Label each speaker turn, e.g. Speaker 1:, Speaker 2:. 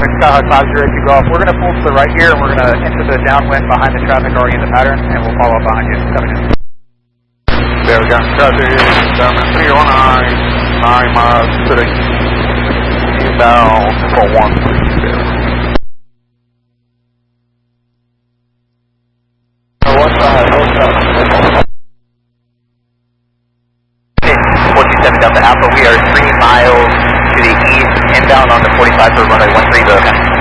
Speaker 1: traffic, Skyhawk 50 to go off. We're going to pull to the right here, and we're going to enter the downwind behind the traffic already in the pattern, and we'll follow up behind you. Coming in.
Speaker 2: There we got traffic downwind 309, 9 miles sitting inbound for 130. What's that?
Speaker 3: 427 Delta Alpha, we are 3 miles to the east, inbound on the 45 for runway 13,